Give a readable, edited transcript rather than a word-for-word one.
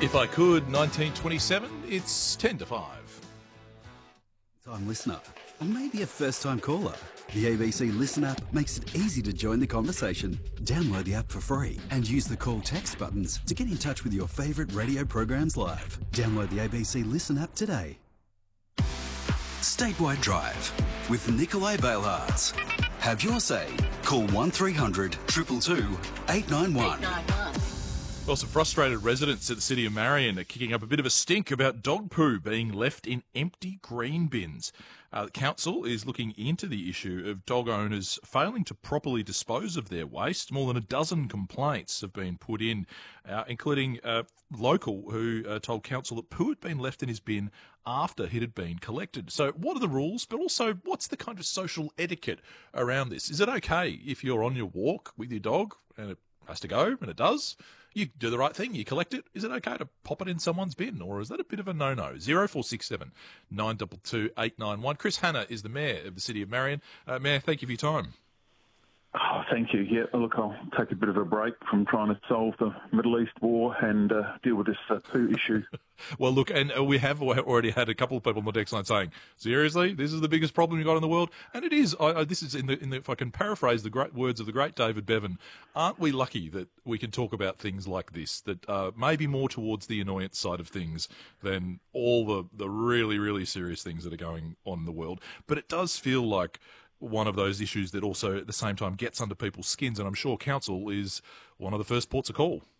If I Could, 1927, it's 10 to 5. Time listener, or maybe a first-time caller. The ABC Listen app makes it easy to join the conversation. Download the app for free and use the call text buttons to get in touch with your favourite radio programs live. Download the ABC Listen app today. Statewide Drive with Nicolay Bailhards. Have your say. Call 1300 222 891. Well, some frustrated residents at the City of Marion are kicking up a bit of a stink about dog poo being left in empty green bins. The council is looking into the issue of dog owners failing to properly dispose of their waste. More than a dozen complaints have been put in, including a local who told council that poo had been left in his bin after it had been collected. So what are the rules, but also what's the kind of social etiquette around this? Is it okay if you're on your walk with your dog and it has to go, and it does, you do the right thing, you collect it? Is it okay to pop it in someone's bin, or is that a bit of a no-no? 0467 922 891. Chris Hanna is the Mayor of the City of Marion. Mayor, thank you for your time. Oh, thank you. Yeah, look, I'll take a bit of a break from trying to solve the Middle East war and deal with this poo issue. Well, look, and we have already had a couple of people on the text line saying, seriously, this is the biggest problem you've got in the world? And it is. This is in the, if I can paraphrase the great words of the great David Bevan, aren't we lucky that we can talk about things like this, that maybe more towards the annoyance side of things than all the really, really serious things that are going on in the world? But it does feel like one of those issues that also at the same time gets under people's skins, and I'm sure council is one of the first ports of call.